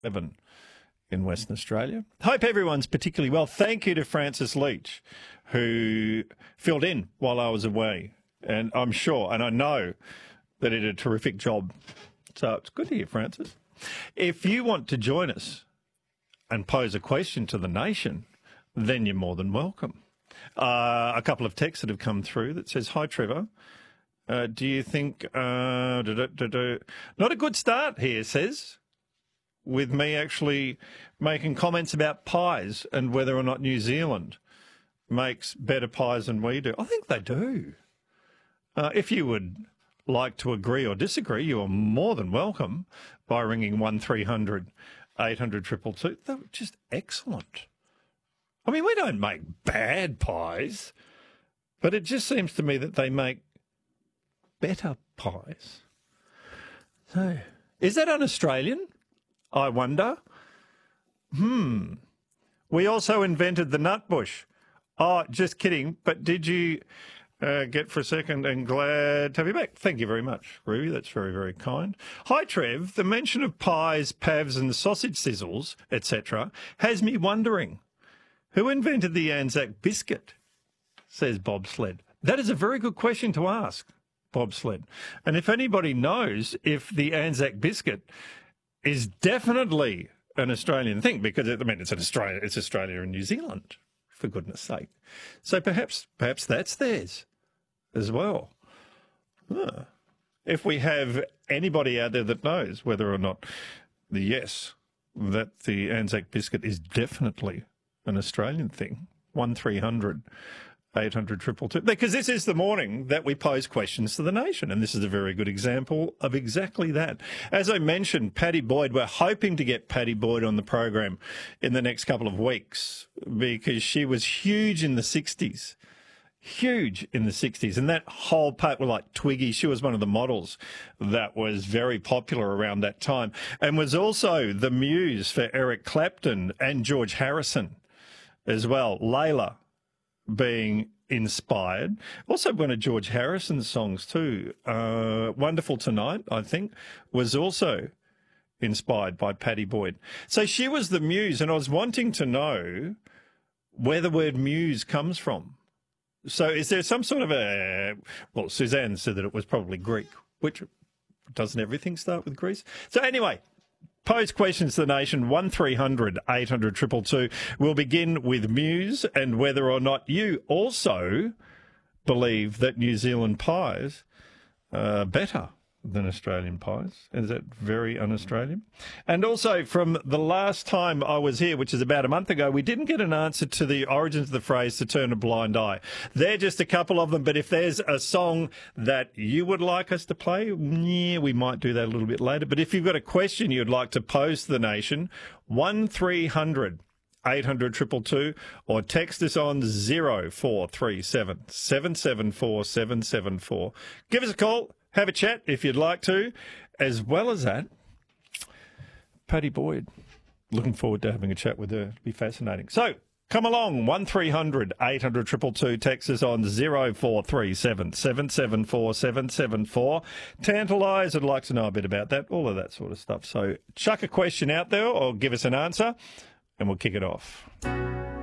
11 in Western Australia. Hope everyone's particularly well. Thank you to Francis Leach, who filled in while I was away. And I'm sure, and I know, that he did a terrific job. So it's good to hear, Francis. If you want to join us and pose a question to the nation, then you're more than welcome. A couple of texts that have come through that says, "Hi, Trevor. Do you think... Not a good start here," says, with me actually making comments about pies and whether or not New Zealand makes better pies than we do. I think they do. If you would like to agree or disagree, you are more than welcome by ringing 1300 800 222. They're just excellent. I mean, we don't make bad pies, but it just seems to me that they make better pies. So, is that un-Australian? I wonder. We also invented the nutbush. Oh, just kidding. But did you get for a second and glad to have you back? Thank you very much, Ruby. That's very, very kind. Hi, Trev. The mention of pies, pavs and sausage sizzles, etc. has me wondering, who invented the Anzac biscuit? Says Bob Sled. That is a very good question to ask, Bob Sled. And if anybody knows if the Anzac biscuit is definitely an Australian thing, because it's Australia and New Zealand, for goodness sake. So perhaps that's theirs as well. If we have anybody out there that knows whether or not that the Anzac biscuit is definitely an Australian thing, 1300 800 222. Because this is the morning that we pose questions to the nation, and this is a very good example of exactly that. As I mentioned, Paddy Boyd, we're hoping to get Paddy Boyd on the program in the next couple of weeks because she was huge in the 60s. Huge in the 60s. And that whole part, like Twiggy, she was one of the models that was very popular around that time and was also the muse for Eric Clapton and George Harrison as well. Layla being inspired. Also one of George Harrison's songs too, Wonderful Tonight, I think, was also inspired by Paddy Boyd. So she was the muse, and I was wanting to know where the word muse comes from. So is there some sort of well, Suzanne said that it was probably Greek, which doesn't everything start with Greece? So anyway, pose questions to the nation, 1300 800 222. We'll begin with Muse and whether or not you also believe that New Zealand pies are better than Australian pies. Is that very un-Australian? And also, from the last time I was here, which is about a month ago, we didn't get an answer to the origins of the phrase "to turn a blind eye." They're just a couple of them, but if there's a song that you would like us to play, we might do that a little bit later. But if you've got a question you'd like to pose to the nation, 1300 800 222, or text us on 0437 774 774. Give us a call. Have a chat if you'd like to. As well as that, Paddy Boyd. Looking forward to having a chat with her. It'll be fascinating. So, come along, 1300 800 222. Text us on 0437 774 774. Tantalise, I'd like to know a bit about that, all of that sort of stuff. So, chuck a question out there or give us an answer, and we'll kick it off.